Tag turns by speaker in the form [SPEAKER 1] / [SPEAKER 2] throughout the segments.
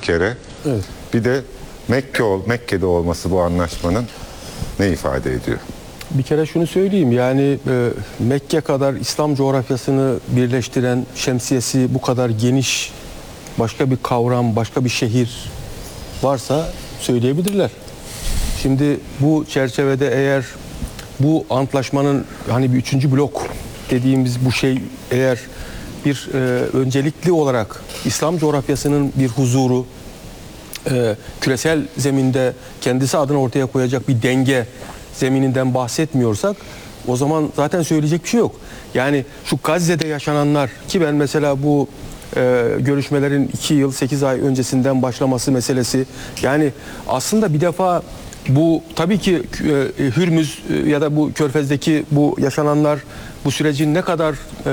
[SPEAKER 1] kere.
[SPEAKER 2] Evet.
[SPEAKER 1] Bir de Mekke'de olması bu anlaşmanın ne ifade ediyor?
[SPEAKER 2] Bir kere şunu söyleyeyim, yani Mekke kadar İslam coğrafyasını birleştiren, şemsiyesi bu kadar geniş başka bir kavram, başka bir şehir varsa söyleyebilirler. Şimdi bu çerçevede eğer bu antlaşmanın hani bir üçüncü blok dediğimiz bu şey eğer bir öncelikli olarak İslam coğrafyasının bir huzuru, küresel zeminde kendisi adına ortaya koyacak bir denge zemininden bahsetmiyorsak o zaman zaten söyleyecek bir şey yok. Yani şu Gazze'de yaşananlar ki ben mesela bu görüşmelerin 2 yıl 8 ay öncesinden başlaması meselesi, yani aslında bir defa bu tabii ki Hürmüz ya da bu Körfez'deki bu yaşananlar bu sürecin ne kadar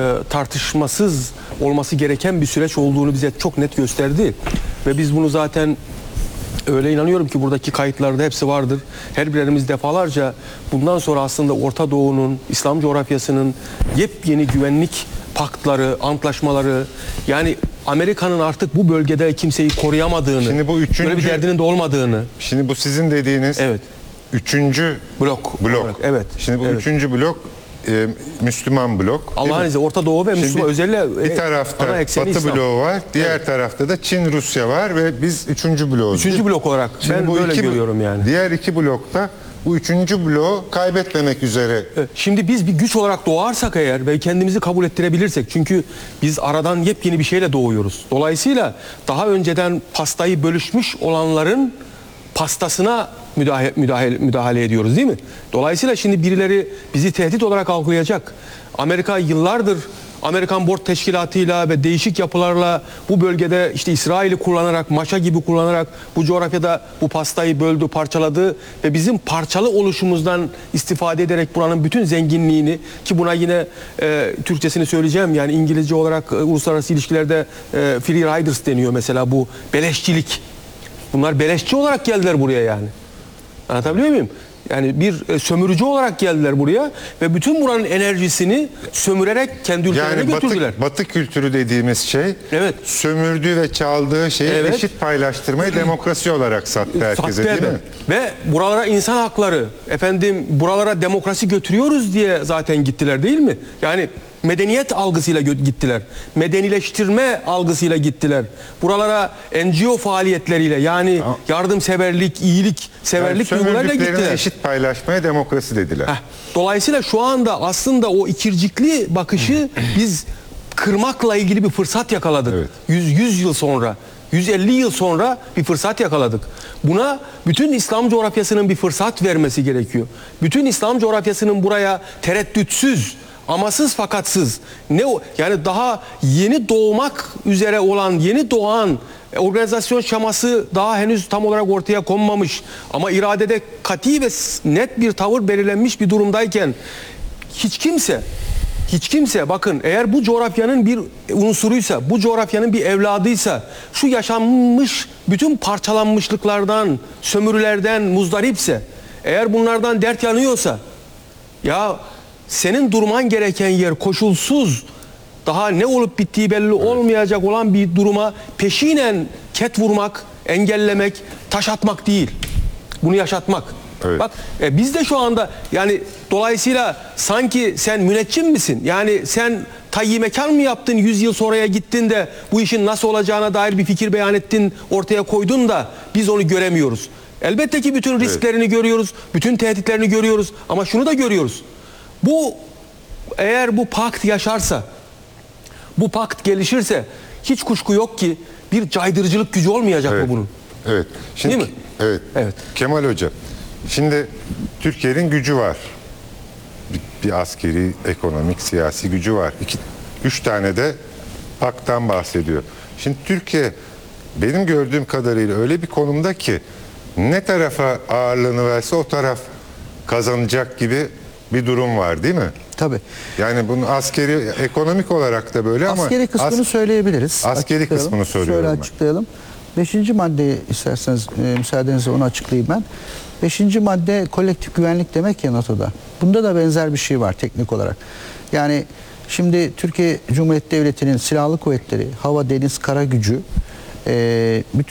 [SPEAKER 2] tartışmasız olması gereken bir süreç olduğunu bize çok net gösterdi. Ve biz bunu zaten öyle inanıyorum ki buradaki kayıtlarda hepsi vardır. Her birimiz defalarca bundan sonra aslında Orta Doğu'nun, İslam coğrafyasının yepyeni güvenlik paktları, antlaşmaları, yani Amerika'nın artık bu bölgede kimseyi koruyamadığını,
[SPEAKER 1] Şimdi bu
[SPEAKER 2] böyle bir derdinin de olmadığını.
[SPEAKER 1] Şimdi bu sizin dediğiniz
[SPEAKER 2] Evet.
[SPEAKER 1] Üçüncü
[SPEAKER 2] Blok.
[SPEAKER 1] Evet. Şimdi bu
[SPEAKER 2] Evet.
[SPEAKER 1] üçüncü blok Müslüman blok.
[SPEAKER 2] Allah'ın izniyle Orta Doğu ve Müslüman özellikle
[SPEAKER 1] bir tarafta Batı
[SPEAKER 2] İslam
[SPEAKER 1] bloğu var, diğer tarafta da Çin, Rusya var ve biz üçüncü bloğuz.
[SPEAKER 2] Üçüncü blok olarak ben böyle görüyorum yani.
[SPEAKER 1] Diğer iki blokta bu üçüncü bloğu kaybetmemek üzere.
[SPEAKER 2] Şimdi biz bir güç olarak doğarsak eğer ve kendimizi kabul ettirebilirsek, çünkü biz aradan yepyeni bir şeyle doğuyoruz. Dolayısıyla daha önceden pastayı bölüşmüş olanların pastasına müdahale ediyoruz, değil mi? Dolayısıyla şimdi birileri bizi tehdit olarak algılayacak. Amerika yıllardır Amerikan Borç Teşkilatı'yla ve değişik yapılarla bu bölgede işte İsrail'i kullanarak, maşa gibi kullanarak bu coğrafyada bu pastayı böldü, parçaladı ve bizim parçalı oluşumuzdan istifade ederek buranın bütün zenginliğini, ki buna yine Türkçesini söyleyeceğim, yani İngilizce olarak uluslararası ilişkilerde free riders deniyor mesela, bu beleşçilik. Bunlar beleşçi olarak geldiler buraya yani. Anlatabiliyor muyum? Yani bir sömürücü olarak geldiler buraya ve bütün buranın enerjisini sömürerek kendi ülkelerine götürdüler.
[SPEAKER 1] Batı kültürü dediğimiz şey,
[SPEAKER 2] evet,
[SPEAKER 1] sömürdüğü ve çaldığı şeyi eşit paylaştırmayı demokrasi olarak sattı herkese, değil mi?
[SPEAKER 2] Ve buralara insan hakları, buralara demokrasi götürüyoruz diye zaten gittiler, değil mi? Yani medeniyet algısıyla gittiler. Medenileştirme algısıyla gittiler. Buralara NGO faaliyetleriyle, yani yardımseverlik, iyilik severlik duygularıyla gittiler.
[SPEAKER 1] Eşit paylaşmaya demokrasi dediler.
[SPEAKER 2] Dolayısıyla şu anda aslında o ikircikli bakışı biz kırmakla ilgili bir fırsat yakaladık.
[SPEAKER 1] Evet.
[SPEAKER 2] 100 yıl sonra, 150 yıl sonra bir fırsat yakaladık. Buna bütün İslam coğrafyasının bir fırsat vermesi gerekiyor. Bütün İslam coğrafyasının buraya tereddütsüz, amasız fakatsız, yani daha yeni doğmak üzere olan, yeni doğan organizasyon şeması daha henüz tam olarak ortaya konmamış ama iradede kati ve net bir tavır belirlenmiş bir durumdayken hiç kimse bakın, eğer bu coğrafyanın bir unsuruysa, bu coğrafyanın bir evladıysa, şu yaşanmış bütün parçalanmışlıklardan, sömürülerden muzdaripse, eğer bunlardan dert yanıyorsa, ya senin durman gereken yer koşulsuz, daha ne olup bittiği belli olmayacak olan bir duruma peşinen ket vurmak, engellemek, taş atmak değil. Bunu yaşatmak.
[SPEAKER 1] Evet.
[SPEAKER 2] Bak biz de şu anda, yani dolayısıyla sanki sen müneccim misin? Yani sen tayyi mekan mı yaptın, 100 yıl sonraya gittin de bu işin nasıl olacağına dair bir fikir beyan ettin, ortaya koydun da biz onu göremiyoruz. Elbette ki bütün risklerini görüyoruz, bütün tehditlerini görüyoruz ama şunu da görüyoruz. Eğer bu pakt yaşarsa, bu pakt gelişirse hiç kuşku yok ki bir caydırıcılık gücü olmayacak mı bunun?
[SPEAKER 1] Evet. Şimdi,
[SPEAKER 2] değil mi?
[SPEAKER 1] Evet. Kemal Hoca, şimdi Türkiye'nin gücü var. Bir askeri, ekonomik, siyasi gücü var. 3 tane de pakttan bahsediyor. Şimdi Türkiye benim gördüğüm kadarıyla öyle bir konumda ki ne tarafa ağırlığını verse o taraf kazanacak gibi bir durum var, değil mi?
[SPEAKER 3] Tabii.
[SPEAKER 1] Yani bunu askeri, ekonomik olarak da böyle ama...
[SPEAKER 3] Askeri kısmını söyleyebiliriz.
[SPEAKER 1] Askeri kısmını söylüyorum
[SPEAKER 3] Şöyle açıklayalım. 5. maddeyi isterseniz müsaadenizle onu açıklayayım ben. 5. madde kolektif güvenlik demek ya NATO'da. Bunda da benzer bir şey var teknik olarak. Yani şimdi Türkiye Cumhuriyeti Devleti'nin silahlı kuvvetleri, hava, deniz, kara gücü bütün